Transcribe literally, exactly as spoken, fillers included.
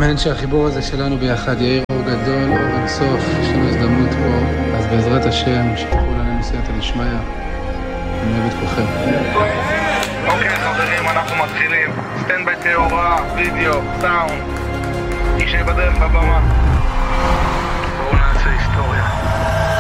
אמן שהחיבור הזה שלנו ביחד יאיר אור גדול, אור אינסוף, יש לנו הזדמנות פה, אז בעזרת השם, שתחו לנו סייעתא דשמיא. אני אוהב את כולכם. אוקיי חברים, אנחנו מתחילים. סטנד ביי תאורה, וידאו, סאונד. איש בדרך בבמה. בואו נעשה היסטוריה.